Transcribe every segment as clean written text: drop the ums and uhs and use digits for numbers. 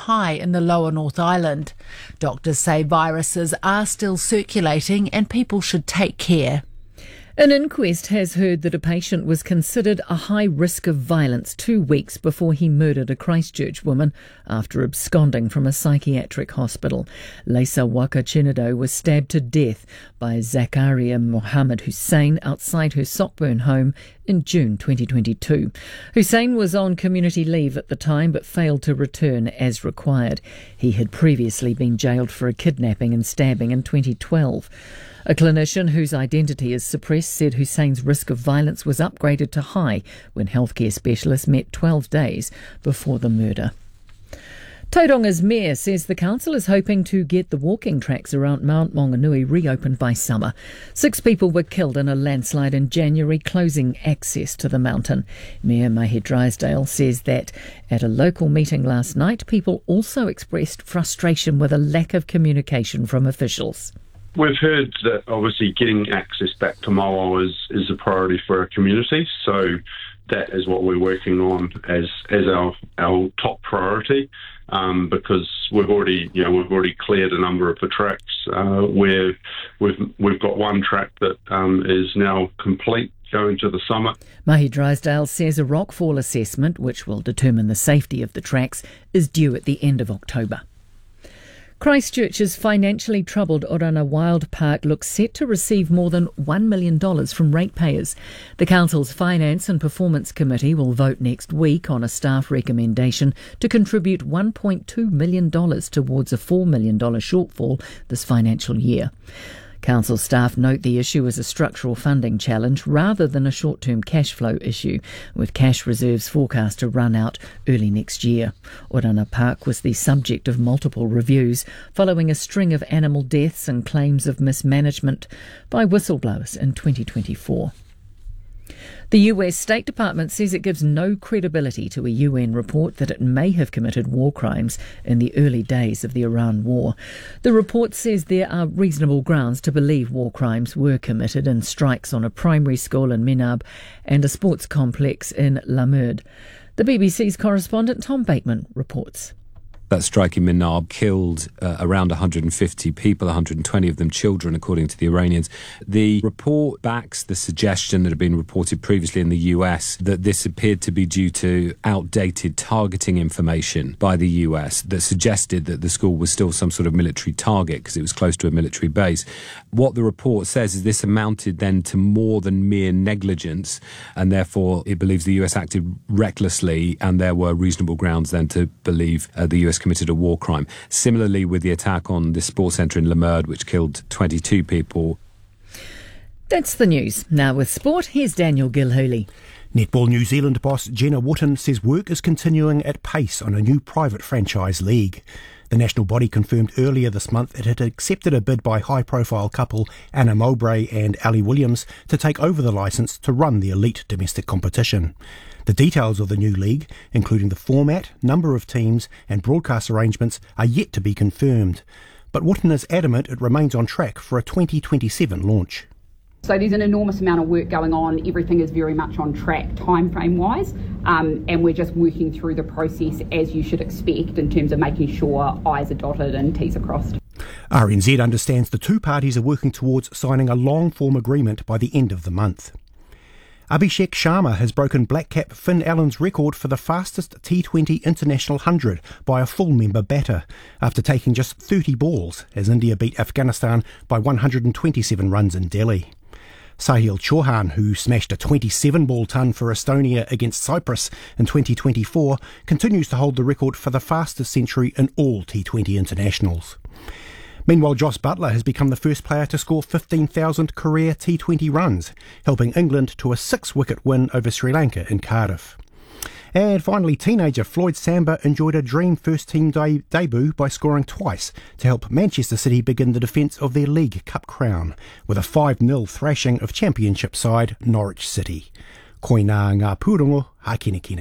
high in the lower North Island. Doctors say viruses are still circulating and people should take care. An inquest has heard that a patient was considered a high risk of violence 2 weeks before he murdered a Christchurch woman after absconding from a psychiatric hospital. Lesa Waka Chinado was stabbed to death by Zakaria Mohammed Hussein outside her Sockburn home in June 2022. Hussein was on community leave at the time but failed to return as required. He had previously been jailed for a kidnapping and stabbing in 2012. A clinician whose identity is suppressed said Hussein's risk of violence was upgraded to high when healthcare specialists met 12 days before the murder. Tauranga's mayor says the council is hoping to get the walking tracks around Mount Maunganui reopened by summer. 6 people were killed in a landslide in January, closing access to the mountain. Mayor Mahi Drysdale says that at a local meeting last night, people also expressed frustration with a lack of communication from officials. We've heard that obviously getting access back to Moa is a priority for our community, so that is what we're working on as our top priority. Because we've already cleared a number of the tracks. Where we've got one track that is now complete going to the summit. Mahi Drysdale says a rockfall assessment, which will determine the safety of the tracks, is due at the end of October. Christchurch's financially troubled Orana Wild Park looks set to receive more than $1 million from ratepayers. The council's Finance and Performance Committee will vote next week on a staff recommendation to contribute $1.2 million towards a $4 million shortfall this financial year. Council staff note the issue is a structural funding challenge rather than a short-term cash flow issue, with cash reserves forecast to run out early next year. Orana Park was the subject of multiple reviews following a string of animal deaths and claims of mismanagement by whistleblowers in 2024. The US State Department says it gives no credibility to a UN report that it may have committed war crimes in the early days of the Iran war. The report says there are reasonable grounds to believe war crimes were committed in strikes on a primary school in Minab and a sports complex in Lamerd. The BBC's correspondent Tom Bateman reports. That strike in Minab killed around 150 people, 120 of them children, according to the Iranians. The report backs the suggestion that had been reported previously in the US that this appeared to be due to outdated targeting information by the US that suggested that the school was still some sort of military target because it was close to a military base. What the report says is this amounted then to more than mere negligence, and therefore it believes the US acted recklessly and there were reasonable grounds then to believe the US committed a war crime. Similarly with the attack on the sports centre in Lamerd, which killed 22 people. That's the news. Now with sport, here's Daniel Gilhooly. Netball New Zealand boss Jenna Wootton says work is continuing at pace on a new private franchise league. The national body confirmed earlier this month it had accepted a bid by high-profile couple Anna Mowbray and Ali Williams to take over the licence to run the elite domestic competition. The details of the new league, including the format, number of teams and broadcast arrangements, are yet to be confirmed. But Wootton is adamant it remains on track for a 2027 launch. So there's an enormous amount of work going on. Everything is very much on track time frame wise, and we're just working through the process as you should expect in terms of making sure I's are dotted and T's are crossed. RNZ understands the two parties are working towards signing a long-form agreement by the end of the month. Abhishek Sharma has broken black cap Finn Allen's record for the fastest T20 International 100 by a full member batter, after taking just 30 balls as India beat Afghanistan by 127 runs in Delhi. Sahil Chauhan, who smashed a 27-ball ton for Estonia against Cyprus in 2024, continues to hold the record for the fastest century in all T20 internationals. Meanwhile, Joss Buttler has become the first player to score 15,000 career T20 runs, helping England to a 6-wicket win over Sri Lanka in Cardiff. And finally, teenager Floyd Samba enjoyed a dream first-team debut by scoring twice to help Manchester City begin the defence of their League Cup crown, with a 5-0 thrashing of Championship side Norwich City. Koina ngā pūrongo, hakinekina.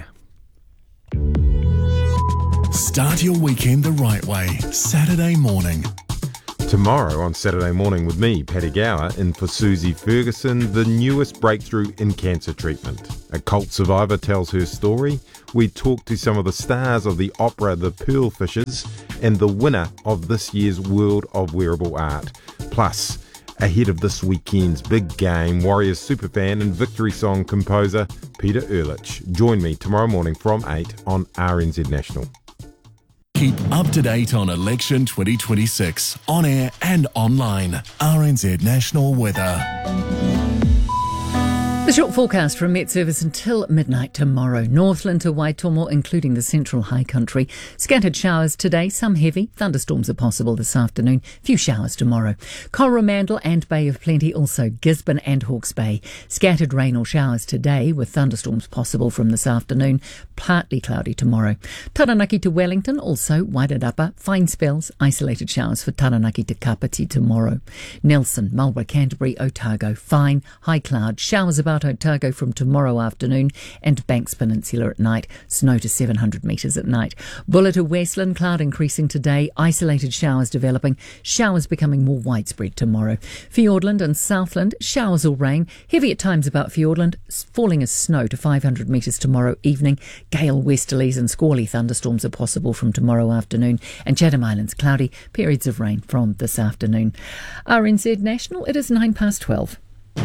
Start your weekend the right way, Saturday morning. Tomorrow on Saturday Morning with me, Paddy Gower, in for Susie Ferguson, the newest breakthrough in cancer treatment. A cult survivor tells her story. We talk to some of the stars of the opera The Pearl Fishers and the winner of this year's World of Wearable Art. Plus, ahead of this weekend's big game, Warriors superfan and victory song composer Peter Ehrlich. Join me tomorrow morning from 8 on RNZ National. Keep up to date on election 2026 on air and online. RNZ National Weather. The short forecast from Met Service until midnight tomorrow. Northland to Waitomo, including the central high country. Scattered showers today, some heavy. Thunderstorms are possible this afternoon. Few showers tomorrow. Coromandel and Bay of Plenty, also Gisborne and Hawke's Bay. Scattered rain or showers today, with thunderstorms possible from this afternoon. Partly cloudy tomorrow. Taranaki to Wellington, also Wairarapa. Fine spells, isolated showers for Taranaki to Kapiti tomorrow. Nelson, Marlborough, Canterbury, Otago. Fine, high cloud. Showers about Otago from tomorrow afternoon, and Banks Peninsula at night. Snow to 700 metres at night. Buller to Westland, cloud increasing today. Isolated showers developing. Showers becoming more widespread tomorrow. Fiordland and Southland, showers or rain. Heavy at times about Fiordland, falling as snow to 500 metres tomorrow evening. Gale westerlies and squally thunderstorms are possible from tomorrow afternoon. And Chatham Islands, cloudy, periods of rain from this afternoon. RNZ National, it is 12:09.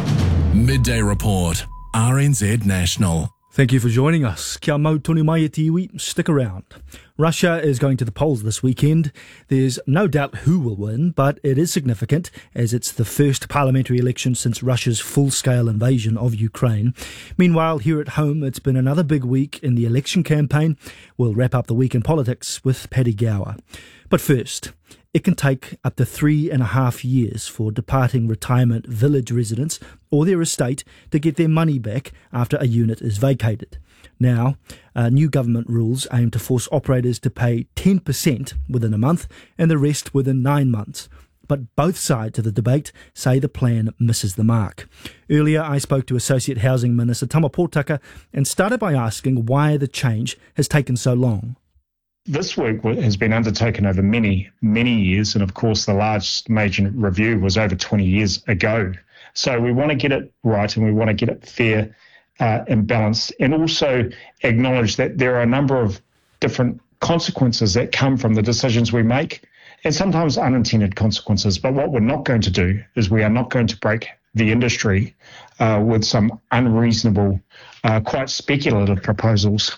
Midday Report. RNZ National. Thank you for joining us. Kia mau tonu mai e te iwi. Stick around. Russia is going to the polls this weekend. There's no doubt who will win, but it is significant as it's the first parliamentary election since Russia's full-scale invasion of Ukraine. Meanwhile, here at home, it's been another big week in the election campaign. We'll wrap up the week in politics with Paddy Gower. But first, it can take up to 3.5 years for departing retirement village residents or their estate to get their money back after a unit is vacated. Now, new government rules aim to force operators to pay 10% within a month and the rest within 9 months. But both sides of the debate say the plan misses the mark. Earlier, I spoke to Associate Housing Minister Tama Potaka and started by asking why the change has taken so long. This work has been undertaken over many, many years, and of course the last major review was over 20 years ago. So we want to get it right and we want to get it fair and balanced, and also acknowledge that there are a number of different consequences that come from the decisions we make, and sometimes unintended consequences. But what we're not going to do is we are not going to break the industry with some unreasonable, quite speculative proposals.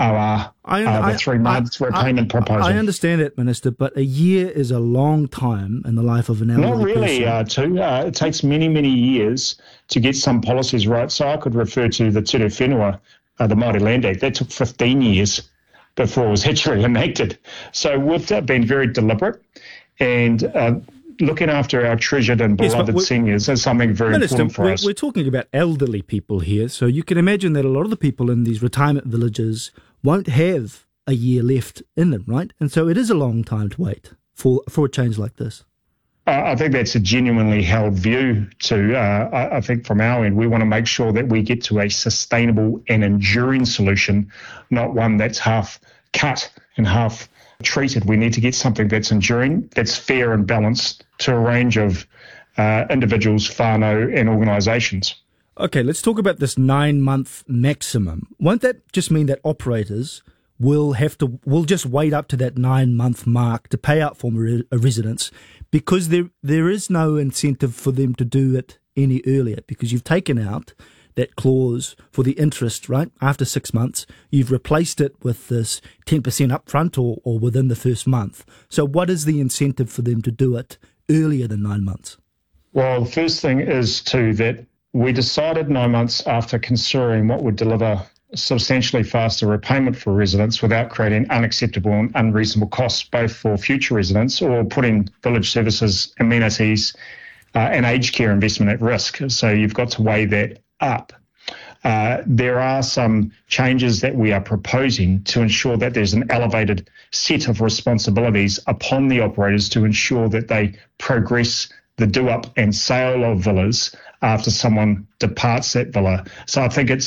The 3 months repayment proposal. I understand that, Minister, but a year is a long time in the life of an elderly person. Not really, it takes many, many years to get some policies right. So I could refer to the Tere Whenua, the Māori Land Act. That took 15 years before it was actually enacted. So we've been very deliberate, and looking after our treasured and beloved seniors is something very important for us. We're talking about elderly people here, so you can imagine that a lot of the people in these retirement villages won't have a year left in them, right? And so it is a long time to wait for a change like this. I think that's a genuinely held view too. I think from our end, we want to make sure that we get to a sustainable and enduring solution, not one that's half cut and half treated. We need to get something that's enduring, that's fair and balanced to a range of individuals, whānau and organisations. Okay, let's talk about this 9-month maximum. Won't that just mean that operators will just wait up to that 9-month mark to pay out former residents, because there is no incentive for them to do it any earlier, because you've taken out that clause for the interest, right? After 6 months, you've replaced it with this 10% upfront or within the first month. So what is the incentive for them to do it earlier than 9 months? Well, the first thing is that we decided 9 months after considering what would deliver substantially faster repayment for residents without creating unacceptable and unreasonable costs, both for future residents or putting village services, amenities and aged care investment at risk. So you've got to weigh that up. There are some changes that we are proposing to ensure that there's an elevated set of responsibilities upon the operators to ensure that they progress the do-up and sale of villas after someone departs that villa. So I think it's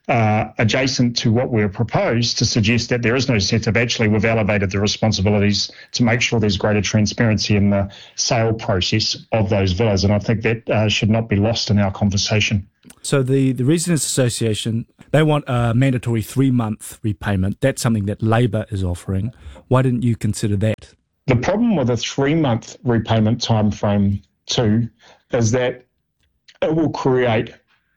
adjacent to what we're proposed to suggest that there is no incentive. Actually, we've elevated the responsibilities to make sure there's greater transparency in the sale process of those villas, and I think that should not be lost in our conversation. So the Residents Association, they want a mandatory 3-month repayment. That's something that Labour is offering. Why didn't you consider that? The problem with a 3-month repayment time frame too is that it will create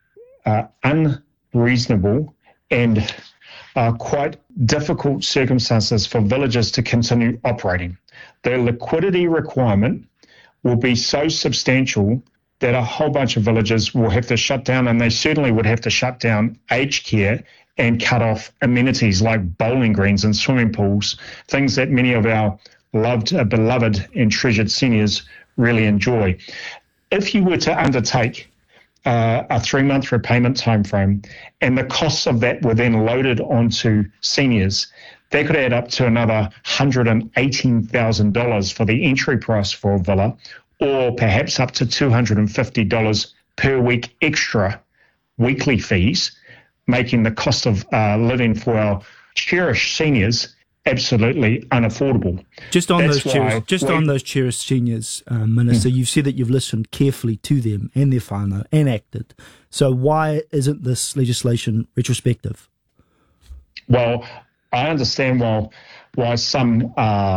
unreasonable and quite difficult circumstances for villages to continue operating. The liquidity requirement will be so substantial that a whole bunch of villages will have to shut down, and they certainly would have to shut down aged care and cut off amenities like bowling greens and swimming pools, things that many of our beloved and treasured seniors really enjoy. If you were to undertake a 3-month repayment timeframe and the costs of that were then loaded onto seniors, that could add up to another $118,000 for the entry price for a villa, or perhaps up to $250 per week extra weekly fees, making the cost of living for our cherished seniors absolutely unaffordable. Just on those cherished seniors, Minister, you've said that you've listened carefully to them and their whānau and acted. So why isn't this legislation retrospective? Well, I understand why some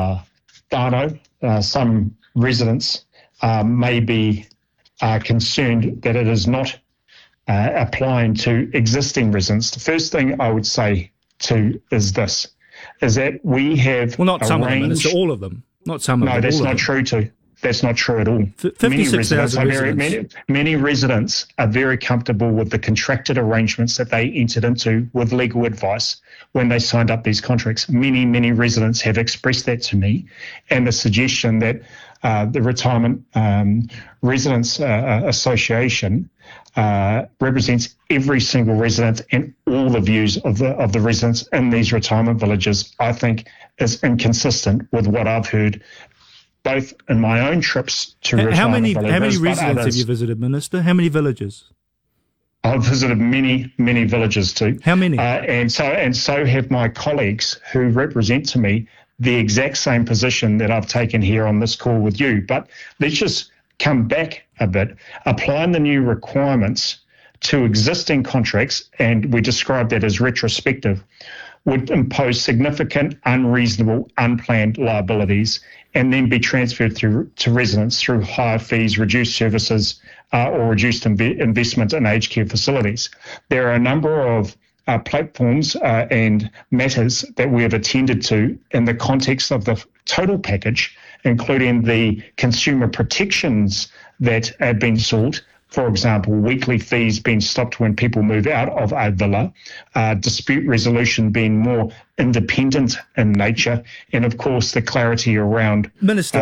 whānau, some residents may be concerned that it is not applying to existing residents. The first thing I would say is this, is that we have not some of them, Minister, all of them. Not some of them. No, that's not true too. That's not true at all. 56,000 residents. Many residents are very comfortable with the contracted arrangements that they entered into with legal advice when they signed up these contracts. Many residents have expressed that to me, and the suggestion that the Retirement Residents Association represents every single resident and all the views of the residents in these retirement villages, I think is inconsistent with what I've heard both in my own trips to retirement villages. How many residents have you visited, Minister? How many villages? I've visited many villages too. How many? And so have my colleagues who represent to me the exact same position that I've taken here on this call with you. But let's just come back a bit. Applying the new requirements to existing contracts, and we describe that as retrospective, would impose significant, unreasonable, unplanned liabilities and then be transferred to residents through higher fees, reduced services, or reduced investment in aged care facilities. There are a number of platforms and matters that we have attended to in the context of the total package, including the consumer protections that have been sought. For example, weekly fees being stopped when people move out of a villa, dispute resolution being more independent in nature, and of course the clarity around Minister,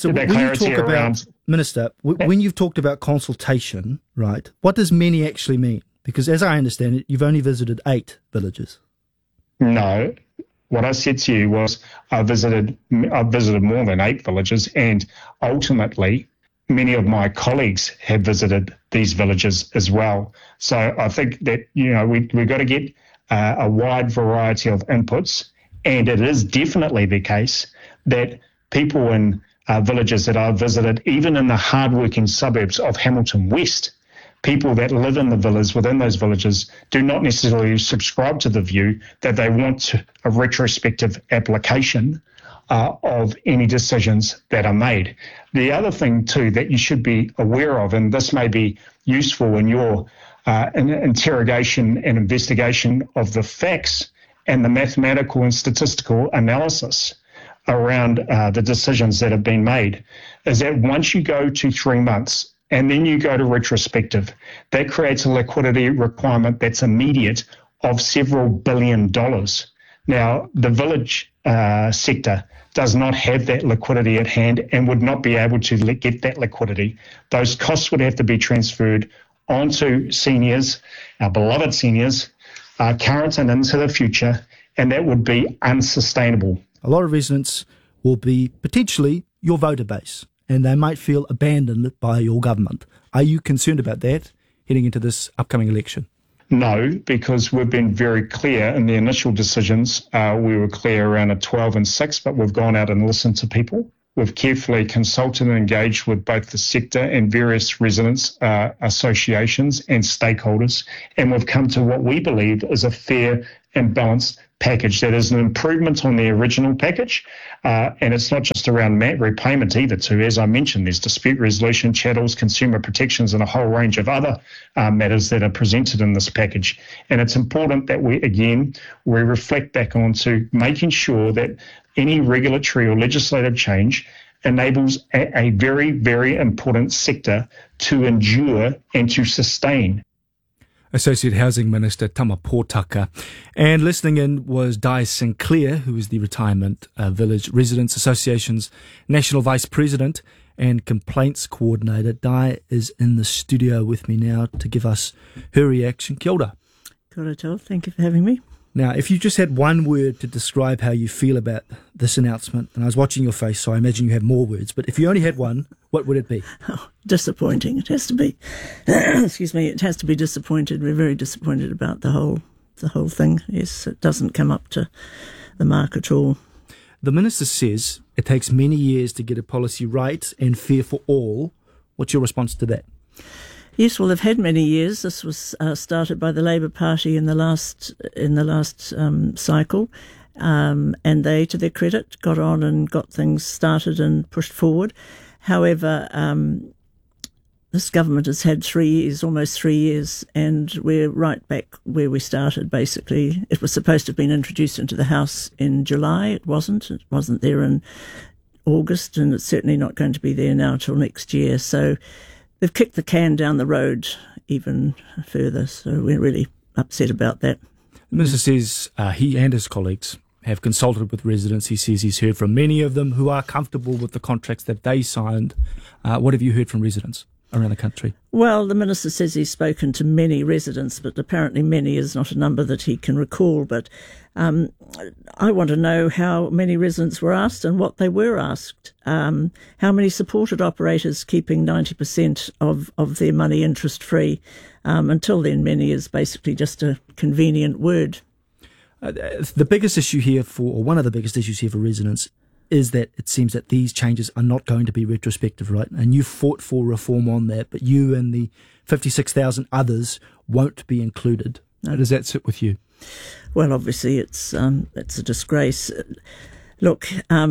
when you've talked about consultation, right? What does many actually mean? Because as I understand it, you've only visited 8 villages. No. What I said to you was I've visited more than 8 villages, and ultimately many of my colleagues have visited these villages as well. So I think that, we've got to get a wide variety of inputs, and it is definitely the case that people in villages that I've visited, even in the hardworking suburbs of Hamilton West, people that live in the villas within those villages do not necessarily subscribe to the view that they want a retrospective application of any decisions that are made. The other thing, too, that you should be aware of, and this may be useful in your interrogation and investigation of the facts and the mathematical and statistical analysis around the decisions that have been made, is that once you go to 3 months and then you go to retrospective, that creates a liquidity requirement that's immediate of several $1 billion. Now, the village sector does not have that liquidity at hand and would not be able to get that liquidity. Those costs would have to be transferred onto seniors, our beloved seniors, current and into the future, and that would be unsustainable. A lot of residents will be potentially your voter base, and they might feel abandoned by your government. Are you concerned about that heading into this upcoming election? No, because we've been very clear in the initial decisions. We were clear around a 12 and 6, but we've gone out and listened to people. We've carefully consulted and engaged with both the sector and various residents associations and stakeholders, and we've come to what we believe is a fair and balanced package that is an improvement on the original package, and it's not just around repayment either too. As I mentioned, there's dispute resolution, chattels, consumer protections, and a whole range of other matters that are presented in this package. And it's important that we reflect back onto making sure that any regulatory or legislative change enables a very, very important sector to endure and to sustain. Associate Housing Minister Tama Pōtaka. And listening in was Di Sinclair, who is the Retirement Village Residents Association's National Vice President and Complaints Coordinator. Di is in the studio with me now to give us her reaction. Kia ora. Kia ora, Joel. Thank you for having me. Now, if you just had one word to describe how you feel about this announcement, and I was watching your face, so I imagine you have more words, but if you only had one, what would it be? Oh, disappointing. It has to be. Excuse me. It has to be disappointed. We're very disappointed about the whole thing. Yes, it doesn't come up to the mark at all. The Minister says it takes many years to get a policy right and fair for all. What's your response to that? Yes, well, they've had many years. This was started by the Labour Party in the last cycle, and they, to their credit, got on and got things started and pushed forward. However, this government has had 3 years, almost 3 years, and we're right back where we started, basically. It was supposed to have been introduced into the House in July. It wasn't. It wasn't there in August, and it's certainly not going to be there now till next year. So they've kicked the can down the road even further, so we're really upset about that. The Minister says he and his colleagues have consulted with residents. He says he's heard from many of them who are comfortable with the contracts that they signed. What have you heard from residents around the country? Well, the Minister says he's spoken to many residents, but apparently many is not a number that he can recall. But I want to know how many residents were asked and what they were asked. How many supported operators keeping 90% of their money interest-free? Until then, many is basically just a convenient word. The biggest issue here or one of the biggest issues here for residents is that it seems that these changes are not going to be retrospective, right? And you fought for reform on that, but you and the 56,000 others won't be included. No. How does that sit with you? Well, obviously it's a disgrace. Look,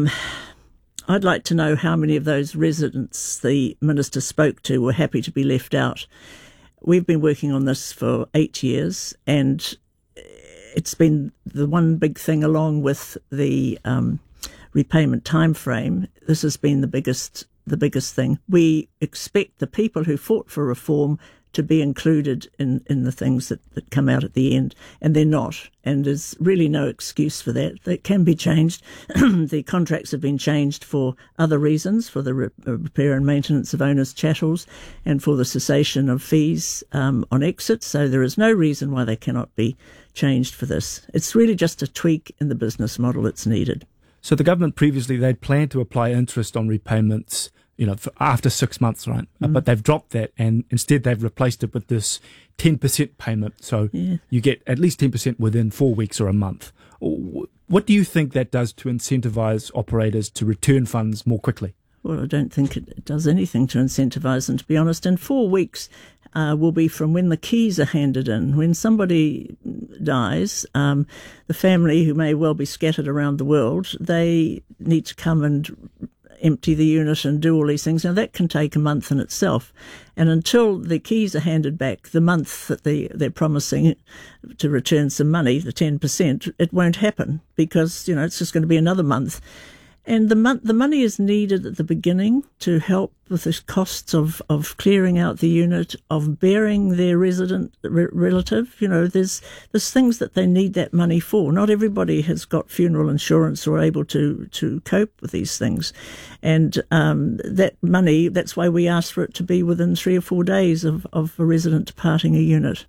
I'd like to know how many of those residents the Minister spoke to were happy to be left out. We've been working on this for 8 years, and it's been the one big thing along with the repayment time frame. This has been the biggest thing. We expect the people who fought for reform to be included in the things that come out at the end, and they're not. And there's really no excuse for that. They can be changed. The contracts have been changed for other reasons, for the repair and maintenance of owners' chattels and for the cessation of fees on exit. So there is no reason why they cannot be changed for this. It's really just a tweak in the business model that's needed. So the government previously, they'd planned to apply interest on repayments, for after 6 months, right? But they've dropped that, and instead they've replaced it with this 10% payment. So you get at least 10% within 4 weeks or a month. What do you think that does to incentivise operators to return funds more quickly? Well, I don't think it does anything to incentivise them, to be honest. And 4 weeks will be from when the keys are handed in. When somebody dies, the family, who may well be scattered around the world, they need to come and empty the unit and do all these things. Now, that can take a month in itself. And until the keys are handed back, the month that they're promising to return some money, the 10%, it won't happen because, it's just going to be another month. And the money is needed at the beginning to help with the costs of clearing out the unit, of burying their resident relative. There's things that they need that money for. Not everybody has got funeral insurance or able to cope with these things. And that money, that's why we asked for it to be within 3 or 4 days of a resident departing a unit.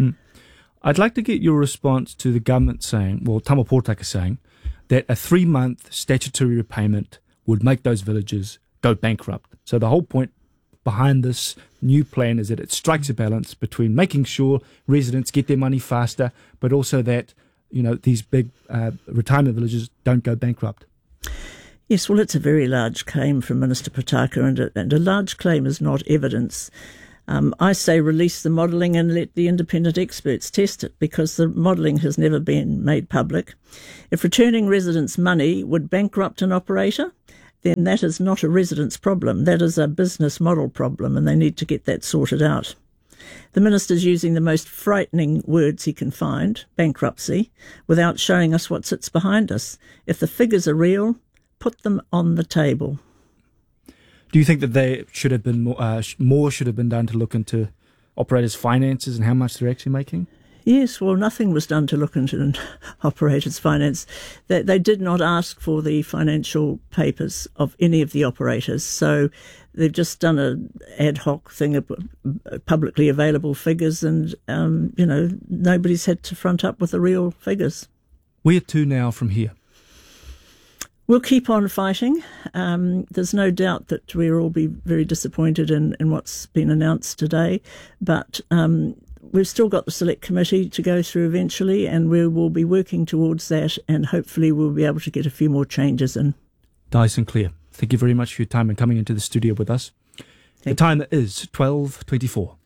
I'd like to get your response to the government saying, Tama Pōtaka saying, that a 3-month statutory repayment would make those villages go bankrupt. So the whole point behind this new plan is that it strikes a balance between making sure residents get their money faster, but also that, these big retirement villages don't go bankrupt. Yes, well, it's a very large claim from Minister Potaka, and a large claim is not evidence. I say release the modelling and let the independent experts test it, because the modelling has never been made public. If returning residents' money would bankrupt an operator, then that is not a resident's problem. That is a business model problem, and they need to get that sorted out. The minister's using the most frightening words he can find, bankruptcy, without showing us what sits behind us. If the figures are real, put them on the table. Do you think that there should have been more should have been done to look into operators' finances and how much they're actually making? Yes, well, nothing was done to look into operators' finance. They did not ask for the financial papers of any of the operators, so they've just done an ad hoc thing of publicly available figures, and nobody's had to front up with the real figures. Where to now from here? We'll keep on fighting. There's no doubt that we'll all be very disappointed in what's been announced today, but we've still got the select committee to go through eventually, and we will be working towards that, and hopefully we'll be able to get a few more changes in. Di Sinclair, thank you very much for your time and coming into the studio with us. The time is 12:24.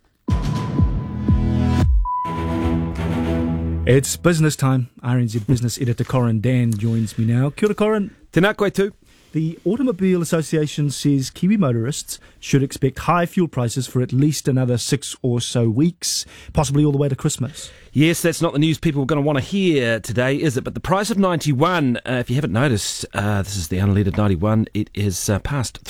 It's business time. RNZ Business Editor Corin Dan joins me now. Kia ora, Corin. Tēnā koe tū. The Automobile Association says Kiwi motorists should expect high fuel prices for at least another 6 or so weeks, possibly all the way to Christmas. Yes, that's not the news people are going to want to hear today, is it? But the price of 91, if you haven't noticed, this is the unleaded 91, it is past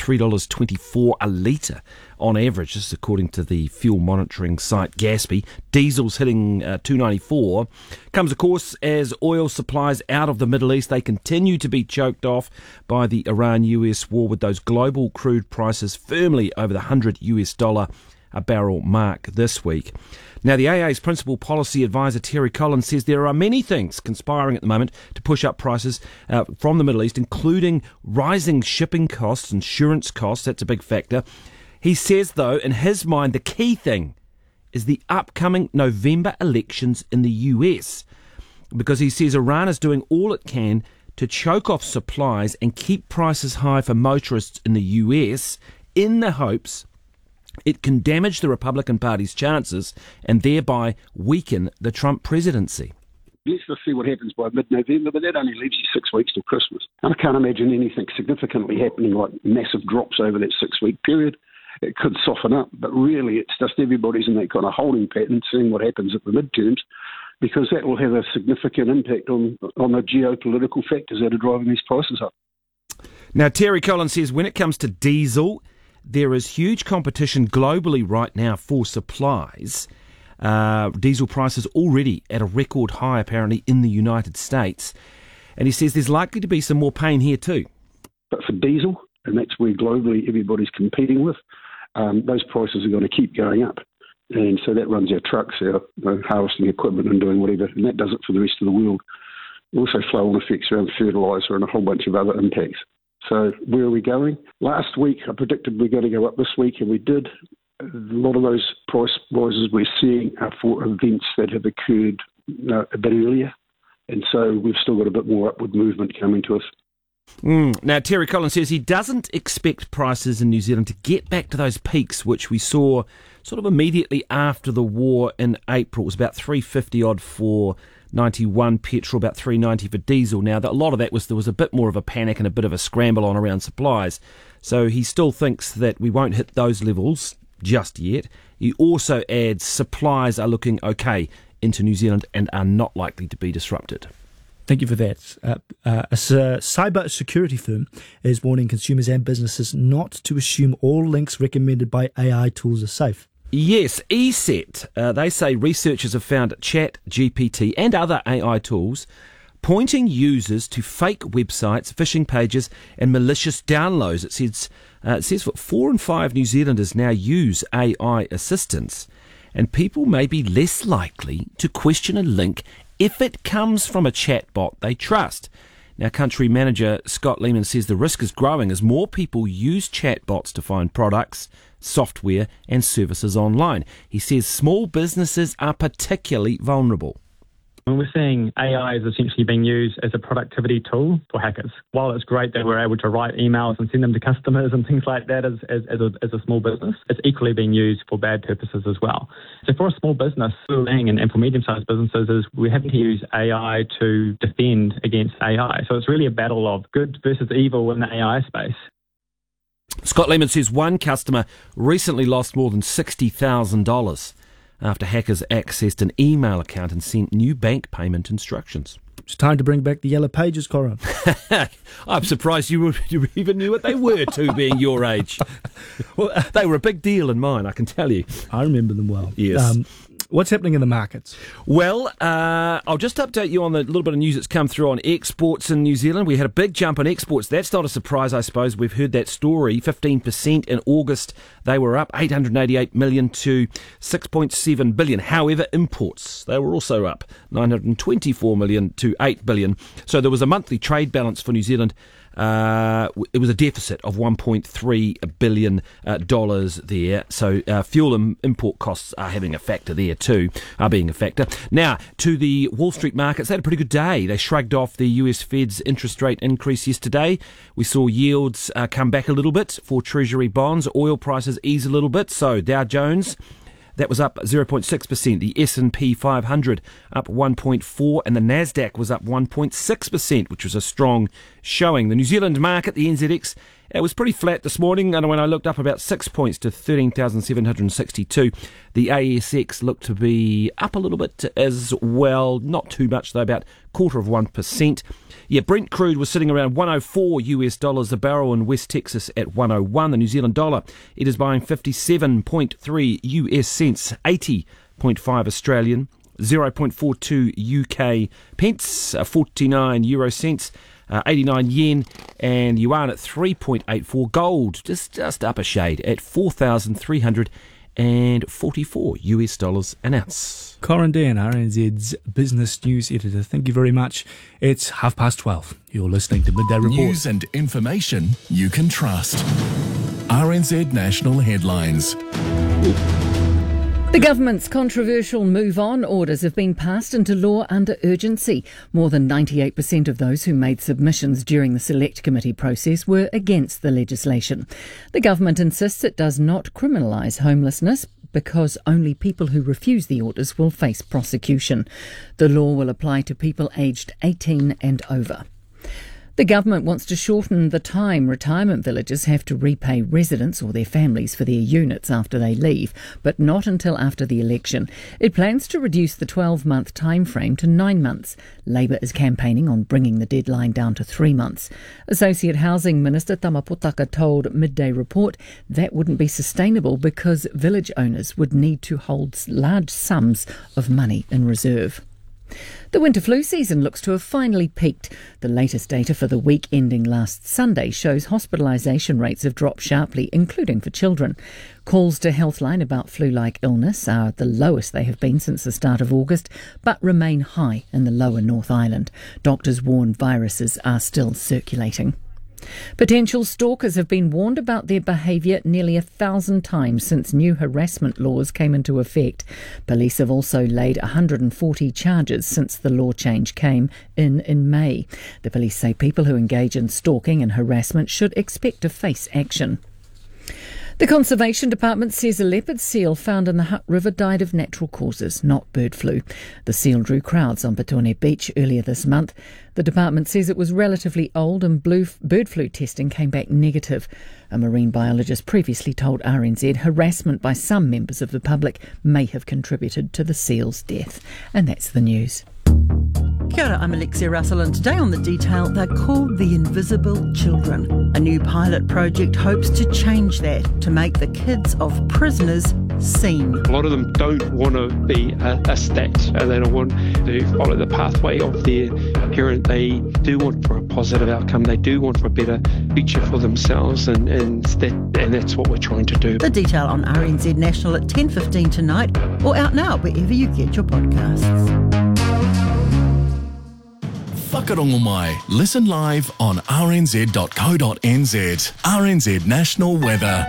$3.24 a litre on average. This is according to the fuel monitoring site Gaspy. Diesel's hitting $2.94. Comes, of course, as oil supplies out of the Middle East, they continue to be choked off by the Iran-US war, with those global crude prices firmly over the $100 a barrel mark this week. Now, the AA's principal policy advisor Terry Collins says there are many things conspiring at the moment to push up prices from the Middle East, including rising shipping costs, insurance costs. That's a big factor. He says, though, in his mind, the key thing is the upcoming November elections in the US, because he says Iran is doing all it can to choke off supplies and keep prices high for motorists in the US in the hopes it can damage the Republican Party's chances and thereby weaken the Trump presidency. Let's just see what happens by mid-November, but that only leaves you 6 weeks till Christmas. And I can't imagine anything significantly happening, like massive drops over that 6-week period. It could soften up, but really it's just everybody's in that kind of holding pattern, seeing what happens at the midterms, because that will have a significant impact on the geopolitical factors that are driving these prices up. Now, Terry Collins says when it comes to diesel, there is huge competition globally right now for supplies. Diesel prices already at a record high, apparently, in the United States. And he says there's likely to be some more pain here too. But for diesel, and that's where globally everybody's competing with, those prices are going to keep going up. And so that runs our trucks, our harvesting equipment and doing whatever, and that does it for the rest of the world. Also flow-on effects around fertiliser and a whole bunch of other impacts. So where are we going? Last week I predicted we're going to go up this week, and we did. A lot of those price rises we're seeing are for events that have occurred a bit earlier, and so we've still got a bit more upward movement coming to us. Now, Terry Collins says he doesn't expect prices in New Zealand to get back to those peaks which we saw sort of immediately after the war in April. It was about $3.50 odd for 91 petrol, about $3.90 for diesel. Now, a lot of that was there was a bit more of a panic and a bit of a scramble on around supplies. So he still thinks that we won't hit those levels just yet. He also adds supplies are looking okay into New Zealand and are not likely to be disrupted. Thank you for that. A cyber security firm is warning consumers and businesses not to assume all links recommended by AI tools are safe. Yes, ESET. They say researchers have found ChatGPT and other AI tools pointing users to fake websites, phishing pages and malicious downloads. It says that 4 in 5 New Zealanders now use AI assistants, and people may be less likely to question a link if it comes from a chatbot they trust. Now, country manager Scott Lehman says the risk is growing as more people use chatbots to find products, software and services online. He says small businesses are particularly vulnerable. We're seeing AI is essentially being used as a productivity tool for hackers. While it's great that we're able to write emails and send them to customers and things like that as a small business, it's equally being used for bad purposes as well. So for a small business, and for medium-sized businesses, is we're having to use AI to defend against AI. So it's really a battle of good versus evil in the AI space. Scott Lehman says one customer recently lost more than $60,000 after hackers accessed an email account and sent new bank payment instructions. It's time to bring back the Yellow Pages, Corin. I'm surprised you even knew what they were, too, being your age. Well, they were a big deal in mine, I can tell you. I remember them well. Yes. What's happening in the markets? Well, I'll just update you on the little bit of news that's come through on exports in New Zealand. We had a big jump in exports. That's not a surprise, I suppose. We've heard that story. 15% in August. They were up 888 million to 6.7 billion. However, imports, they were also up 924 million to 8 billion. So there was a monthly trade balance for New Zealand. It was a deficit of $1.3 billion there. So fuel and import costs are having a factor there too, are being a factor. Now, to the Wall Street markets, they had a pretty good day. They shrugged off the US Fed's interest rate increase yesterday. We saw yields come back a little bit for Treasury bonds. Oil prices ease a little bit. So Dow Jones, that was up 0.6%. The S&P 500 up 1.4%, and the Nasdaq was up 1.6%, which was a strong showing. The New Zealand market, the NZX, it was pretty flat this morning, and when I looked up about 6 points to 13,762. The ASX looked to be up a little bit as well, not too much though, about 0.25%. Yeah, Brent crude was sitting around $104 a barrel in West Texas at 101. The New Zealand dollar, it is buying 57.3 US cents, 80.5 Australian, 0.42 UK pence, 49 euro cents, 89 yen, and yuan at 3.84. Gold just up a shade at $4,344 an ounce. Corin Dann, RNZ's business news editor. Thank you very much. It's 12:30. You're listening to Midday Report. News and information you can trust. RNZ National Headlines. The government's controversial Move On orders have been passed into law under urgency. More than 98% of those who made submissions during the Select Committee process were against the legislation. The government insists it does not criminalise homelessness because only people who refuse the orders will face prosecution. The law will apply to people aged 18 and over. The government wants to shorten the time retirement villages have to repay residents or their families for their units after they leave, but not until after the election. It plans to reduce the 12-month time frame to 9 months. Labour is campaigning on bringing the deadline down to 3 months. Associate Housing Minister Tama Potaka told Midday Report that wouldn't be sustainable because village owners would need to hold large sums of money in reserve. The winter flu season looks to have finally peaked. The latest data for the week ending last Sunday shows hospitalisation rates have dropped sharply, including for children. Calls to Healthline about flu-like illness are the lowest they have been since the start of August, but remain high in the lower North Island. Doctors warn viruses are still circulating. Potential stalkers have been warned about their behaviour nearly 1,000 times since new harassment laws came into effect. Police have also laid 140 charges since the law change came in May. The police say people who engage in stalking and harassment should expect to face action. The Conservation Department says a leopard seal found in the Hutt River died of natural causes, not bird flu. The seal drew crowds on Petone Beach earlier this month. The department says it was relatively old and bird flu testing came back negative. A marine biologist previously told RNZ harassment by some members of the public may have contributed to the seal's death. And that's the news. Kia ora, I'm Alexia Russell, and today on The Detail, they're called the Invisible Children. A new pilot project hopes to change that, to make the kids of prisoners seen. A lot of them don't want to be a stat, and they don't want to follow the pathway of their parent. They do want for a positive outcome. They do want for a better future for themselves, and that's what we're trying to do. The Detail on RNZ National at 10:15 tonight, or out now wherever you get your podcasts. Whakarongo mai. Listen live on rnz.co.nz. RNZ National Weather.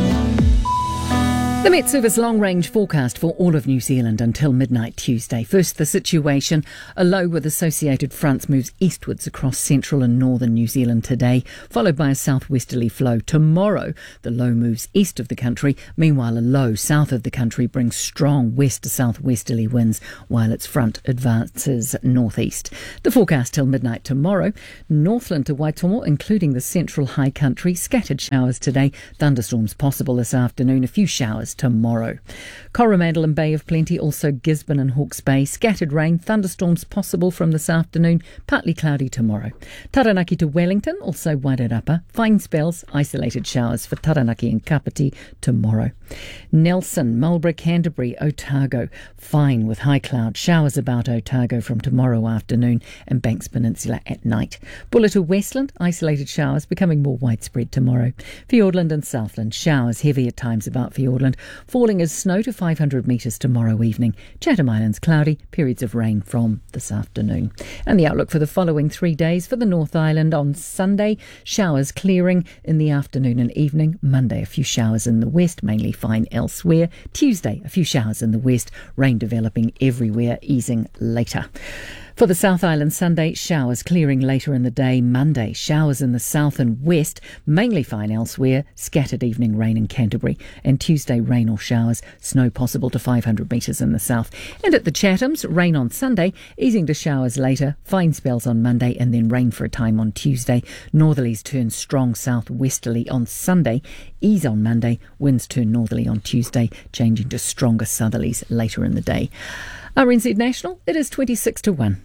The Met Service long-range forecast for all of New Zealand until midnight Tuesday. First, the situation. A low with associated fronts moves eastwards across central and northern New Zealand today, followed by a southwesterly flow. Tomorrow, the low moves east of the country. Meanwhile, a low south of the country brings strong west to southwesterly winds, while its front advances northeast. The forecast till midnight tomorrow. Northland to Waitomo, including the central high country. Scattered showers today. Thunderstorms possible this afternoon. A few showers tomorrow. Coromandel and Bay of Plenty, also Gisborne and Hawke's Bay. Scattered rain, thunderstorms possible from this afternoon, partly cloudy tomorrow. Taranaki to Wellington, also Wairarapa. Fine spells, isolated showers for Taranaki and Kapiti tomorrow. Nelson, Marlborough, Canterbury, Otago. Fine with high cloud, showers about Otago from tomorrow afternoon and Banks Peninsula at night. Bulla to Westland, isolated showers becoming more widespread tomorrow. Fiordland and Southland, showers heavy at times about Fiordland, falling as snow to 500 metres tomorrow evening. Chatham Islands cloudy, periods of rain from this afternoon. And the outlook for the following 3 days for the North Island: on Sunday, showers clearing in the afternoon and evening. Monday, a few showers in the west, mainly fine elsewhere. Tuesday, a few showers in the west, rain developing everywhere, easing later. For the South Island, Sunday, showers clearing later in the day. Monday, showers in the south and west, mainly fine elsewhere. Scattered evening rain in Canterbury. And Tuesday, rain or showers, snow possible to 500 metres in the south. And at the Chathams, rain on Sunday, easing to showers later. Fine spells on Monday and then rain for a time on Tuesday. Northerlies turn strong southwesterly on Sunday. Ease on Monday. Winds turn northerly on Tuesday, changing to stronger southerlies later in the day. RNZ National, it is 26 to 1.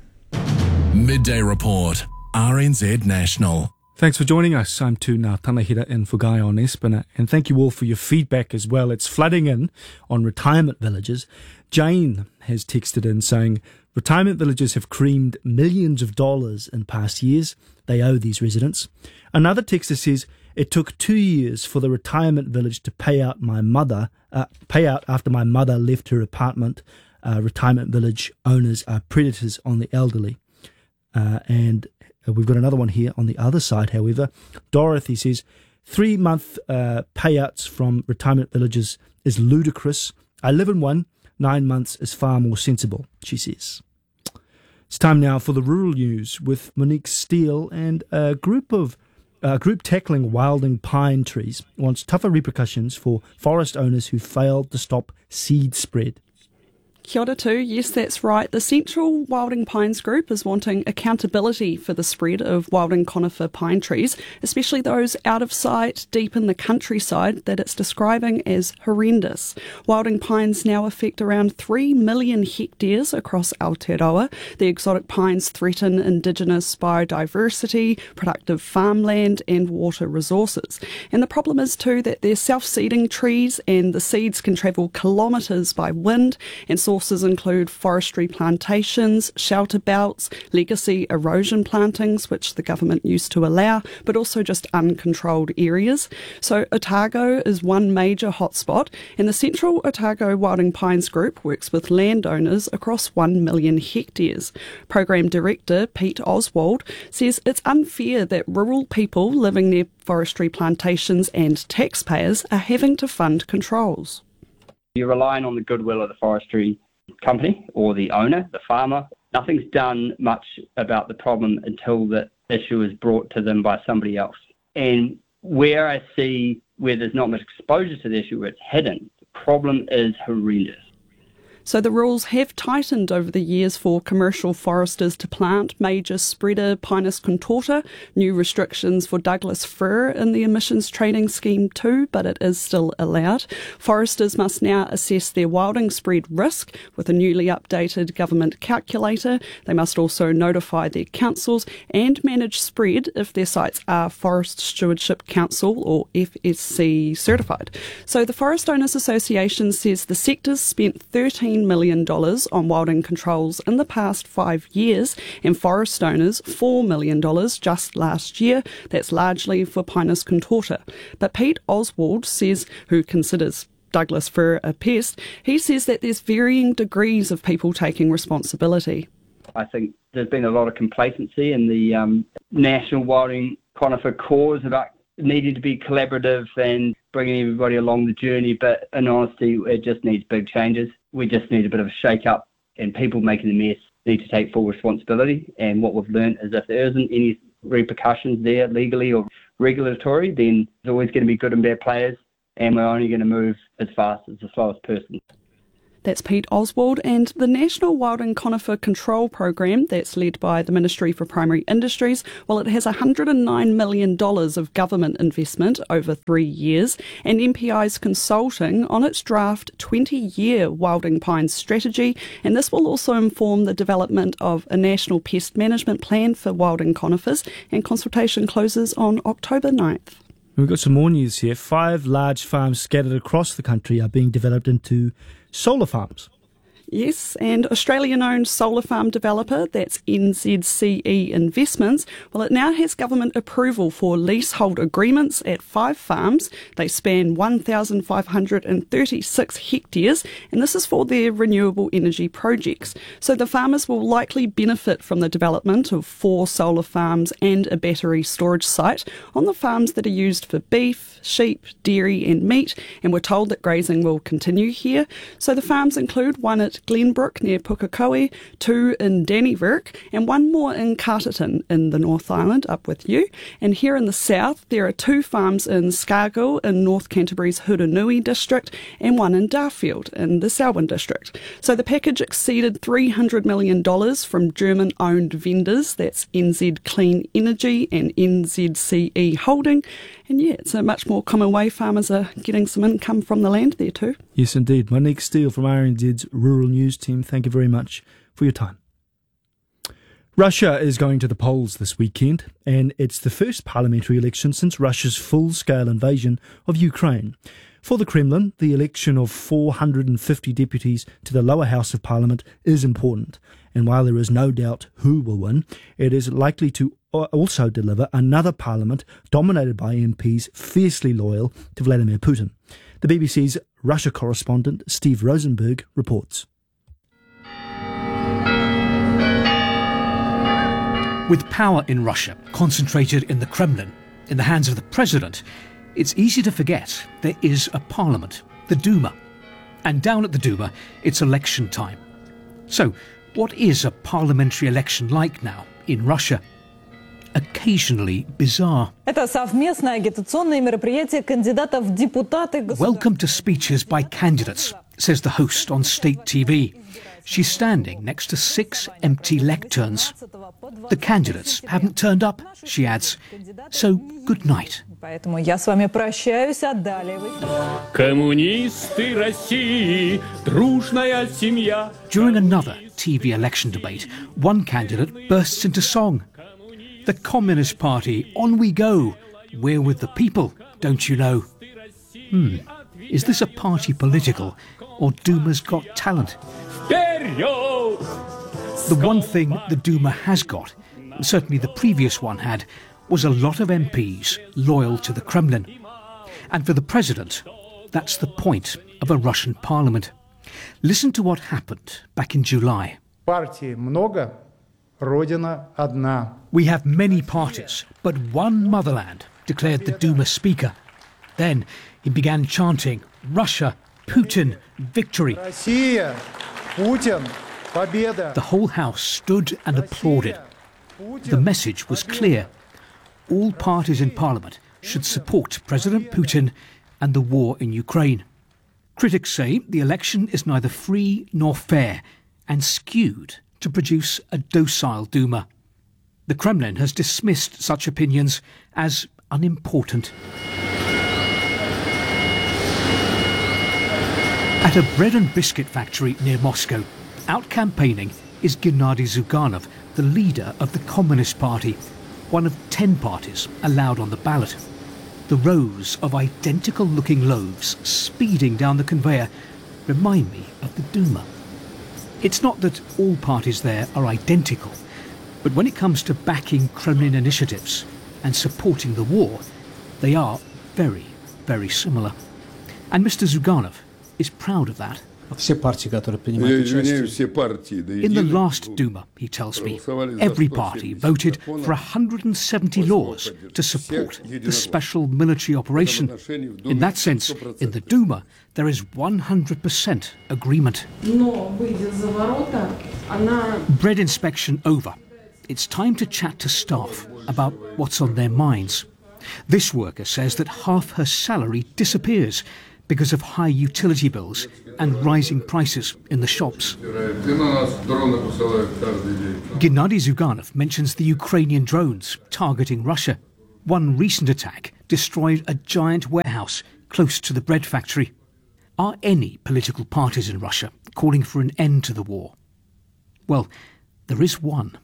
Midday Report, RNZ National. Thanks for joining us. I'm Tuna Tanahira in for Guy on Espina, and thank you all for your feedback as well. It's flooding in on retirement villages. Jane has texted in saying, retirement villages have creamed millions of dollars in past years. They owe these residents. Another texter says, it took 2 years for the retirement village to pay out after my mother left her apartment. Retirement village owners are predators on the elderly. And we've got another one here on the other side, however. Dorothy says, 3-month payouts from retirement villages is ludicrous. I live in one. 9 months is far more sensible, she says. It's time now for the rural news with Monique Steele, and a group tackling wilding pine trees wants tougher repercussions for forest owners who failed to stop seed spread. Kia ora too. Yes, that's right. The Central Wilding Pines Group is wanting accountability for the spread of wilding conifer pine trees, especially those out of sight, deep in the countryside, that it's describing as horrendous. Wilding pines now affect around 3 million hectares across Aotearoa. The exotic pines threaten indigenous biodiversity, productive farmland and water resources. And the problem is too that they're self-seeding trees, and the seeds can travel kilometres by wind, and sources include forestry plantations, shelter belts, legacy erosion plantings, which the government used to allow, but also just uncontrolled areas. So Otago is one major hotspot, and the Central Otago Wilding Pines Group works with landowners across 1 million hectares. Program Director Pete Oswald says it's unfair that rural people living near forestry plantations and taxpayers are having to fund controls. You're relying on the goodwill of the forestry company or the owner, the farmer. Nothing's done much about the problem until the issue is brought to them by somebody else. And where I see where there's not much exposure to the issue, where it's hidden, the problem is horrendous. So the rules have tightened over the years for commercial foresters to plant major spreader Pinus contorta, new restrictions for Douglas fir in the emissions trading scheme too, but it is still allowed. Foresters must now assess their wilding spread risk with a newly updated government calculator. They must also notify their councils and manage spread if their sites are Forest Stewardship Council or FSC certified. So the Forest Owners Association says the sector's spent $13 million on wilding controls in the past 5 years, and forest owners $4 million just last year. That's largely for Pinus contorta. But Pete Oswald says, who considers Douglas fir a pest, he says that there's varying degrees of people taking responsibility. I think There's been a lot of complacency in the national wilding conifer cause about needing to be collaborative and bringing everybody along the journey, but in honesty, it just needs big changes. We just need a bit of a shake-up, and people making the mess need to take full responsibility. And what we've learned is if there isn't any repercussions there legally or regulatory, then there's always going to be good and bad players, and we're only going to move as fast as the slowest person. That's Pete Oswald, and the National Wilding Conifer Control Program, that's led by the Ministry for Primary Industries, well, it has $109 million of government investment over 3 years, and MPI's consulting on its draft 20-year wilding pines strategy, and this will also inform the development of a national pest management plan for wilding conifers, and consultation closes on October 9th. We've got some more news here. 5 large farms scattered across the country are being developed into solar farms. Yes, and Australian-owned solar farm developer, that's NZCE Investments, well, it now has government approval for leasehold agreements at 5 farms. They span 1,536 hectares, and this is for their renewable energy projects. So the farmers will likely benefit from the development of 4 solar farms and a battery storage site on the farms that are used for beef, sheep, dairy and meat, and we're told that grazing will continue here. So the farms include one at Glenbrook near Pukekohe, 2 in Dannevirke, and 1 more in Carterton in the North Island, up with you. And here in the south, there are 2 farms in Scargill in North Canterbury's Hurunui district, and 1 in Darfield in the Selwyn district. So the package exceeded $300 million from German-owned vendors, that's NZ Clean Energy and NZCE Holding. And yeah, it's a much more common way farmers are getting some income from the land there too. Yes, indeed. Monique Steele from RNZ's Rural News Team, thank you very much for your time. Russia is going to the polls this weekend, and it's the first parliamentary election since Russia's full-scale invasion of Ukraine. For the Kremlin, the election of 450 deputies to the lower house of parliament is important, and while there is no doubt who will win, it is likely to also deliver another parliament dominated by MPs fiercely loyal to Vladimir Putin. The BBC's Russia correspondent Steve Rosenberg reports. With power in Russia concentrated in the Kremlin, in the hands of the president, it's easy to forget there is a parliament, the Duma. And down at the Duma, it's election time. So, what is a parliamentary election like now in Russia? Occasionally bizarre. Welcome to speeches by candidates, says the host on state TV. She's standing next to 6 empty lecterns. The candidates haven't turned up, she adds. So, good night. During another TV election debate, one candidate bursts into song. The Communist Party, on we go. We're with the people, don't you know? Is this a party political, or Duma's got talent? The one thing the Duma has got, certainly the previous one had, was a lot of MPs loyal to the Kremlin. And for the president, that's the point of a Russian parliament. Listen to what happened back in July. We have many parties, but one motherland, declared the Duma speaker. Then he began chanting, Russia, Putin, victory. The whole house stood and applauded. The message was clear. All parties in parliament should support President Putin and the war in Ukraine. Critics say the election is neither free nor fair and skewed to produce a docile Duma. The Kremlin has dismissed such opinions as unimportant. At a bread and biscuit factory near Moscow, out campaigning is Gennady Zyuganov, the leader of the Communist Party, one of 10 parties allowed on the ballot. The rows of identical-looking loaves speeding down the conveyor remind me of the Duma. It's not that all parties there are identical, but when it comes to backing Kremlin initiatives and supporting the war, they are very, very similar. And Mr. Zyuganov is proud of that. In the last Duma, he tells me, every party voted for 170 laws to support the special military operation. In that sense, in the Duma, there is 100% agreement. Bread inspection over. It's time to chat to staff about what's on their minds. This worker says that half her salary disappears because of high utility bills and rising prices in the shops. Gennady Zyuganov mentions the Ukrainian drones targeting Russia. One recent attack destroyed a giant warehouse close to the bread factory. Are any political parties in Russia calling for an end to the war? Well, there is one.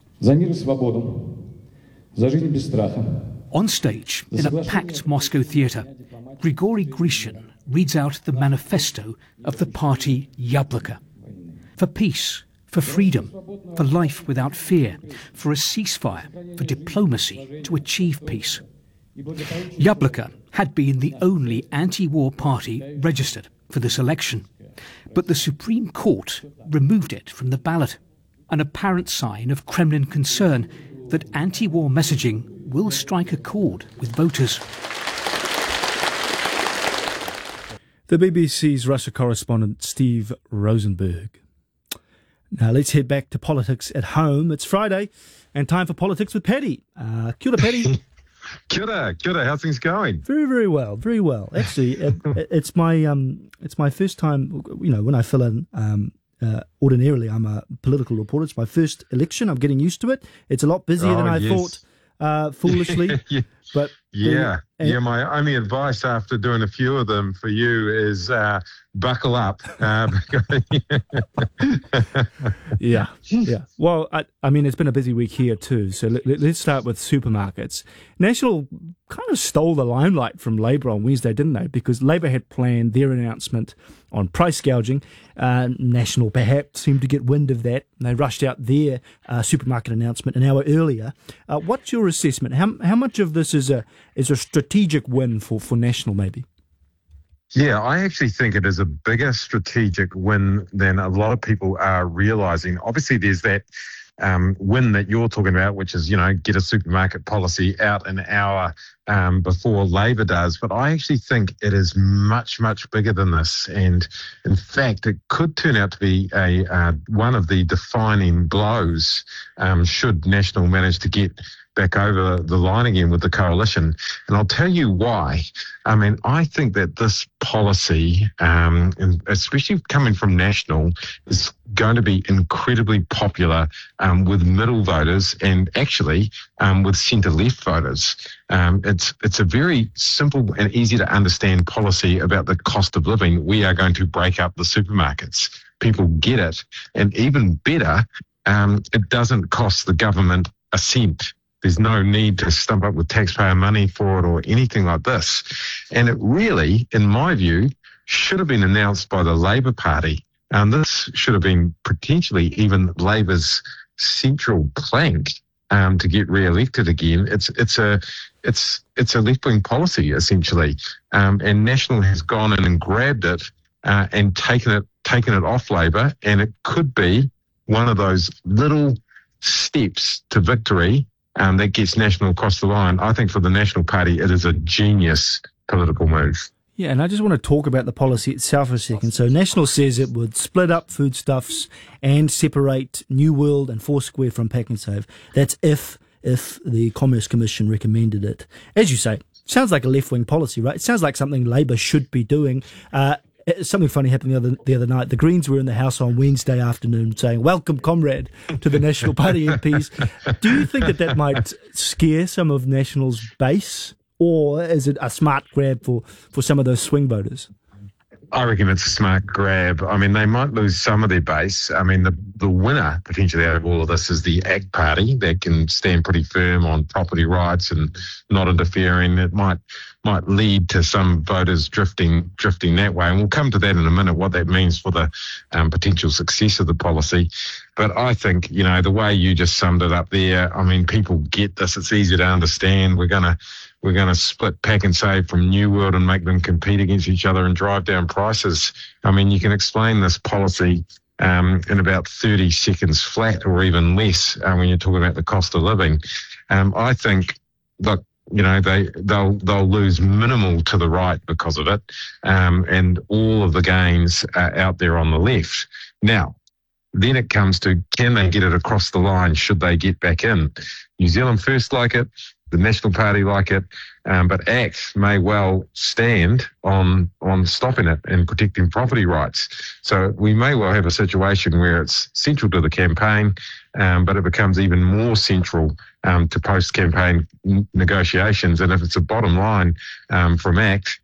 On stage, in a packed Moscow theatre, Grigory Grishin reads out the manifesto of the party Yabloko. For peace, for freedom, for life without fear, for a ceasefire, for diplomacy to achieve peace. Yabloko had been the only anti-war party registered for this election, but the Supreme Court removed it from the ballot, an apparent sign of Kremlin concern that anti-war messaging will strike a chord with voters. The BBC's Russia correspondent Steve Rosenberg. Now let's head back to politics at home. It's Friday and time for Politics with Paddy. Kia ora, Paddy. Kia ora. How's things going? Very, very well. Very well. Actually, it's my first time. You know, when I fill in. Ordinarily, I'm a political reporter. It's my first election. I'm getting used to it. It's a lot busier than I thought. Foolishly, but my only advice after doing a few of them for you is buckle up. Yeah. Well, I mean, it's been a busy week here too. So let's start with supermarkets. National kind of stole the limelight from Labour on Wednesday, didn't they? Because Labour had planned their announcement on price gouging. National perhaps seemed to get wind of that. They rushed out their supermarket announcement an hour earlier. What's your assessment? How much of this is a strategic win for National, maybe? Yeah, I actually think it is a bigger strategic win than a lot of people are realising. Obviously, there's that win that you're talking about, which is, get a supermarket policy out an hour before Labour does. But I actually think it is much, much bigger than this. And in fact, it could turn out to be one of the defining blows should National manage to get back over the line again with the coalition. And I'll tell you why. I mean, I think that this policy, and especially coming from National, is going to be incredibly popular with middle voters and actually with centre-left voters. It's a very simple and easy to understand policy about the cost of living. We are going to break up the supermarkets. People get it. And even better, it doesn't cost the government a cent. There's no need to stump up with taxpayer money for it or anything like this. And it really, in my view, should have been announced by the Labour Party. And this should have been potentially even Labour's central plank to get re-elected again. It's a left-wing policy, essentially. And National has gone in and grabbed it and taken it off Labour. And it could be one of those little steps to victory that gets National across the line. I think for the National Party, it is a genius political move. Yeah, and I just want to talk about the policy itself for a second. So National says it would split up foodstuffs and separate New World and Foursquare from Pak'nSave. That's if the Commerce Commission recommended it. As you say, sounds like a left-wing policy, right? It sounds like something Labour should be doing. Something funny happened the other night. The Greens were in the House on Wednesday afternoon saying, "Welcome, comrade," to the National Party MPs. Do you think that might scare some of National's base? Or is it a smart grab for some of those swing voters? I reckon it's a smart grab. I mean, they might lose some of their base. I mean, the winner potentially out of all of this is the ACT Party that can stand pretty firm on property rights and not interfering. It might lead to some voters drifting that way. And we'll come to that in a minute, what that means for the potential success of the policy. But I think, the way you just summed it up there, I mean, people get this. It's easy to understand. We're going to we're going to split Pack and Save from New World and make them compete against each other and drive down prices. I mean, you can explain this policy in about 30 seconds flat or even less when you're talking about the cost of living. I think, look, you know, they'll lose minimal to the right because of it, and all of the gains are out there on the left. Now, then it comes to, can they get it across the line? Should they get back in? New Zealand First like it, the National Party like it, but ACT may well stand on stopping it and protecting property rights. So we may well have a situation where it's central to the campaign, but it becomes even more central to post-campaign negotiations. And if it's a bottom line from ACT,